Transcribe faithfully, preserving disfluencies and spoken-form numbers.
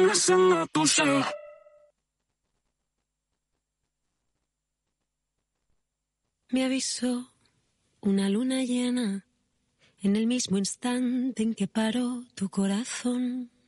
messing up tu ser. Me avisó una luna llena en el mismo instante en que paró tu corazón.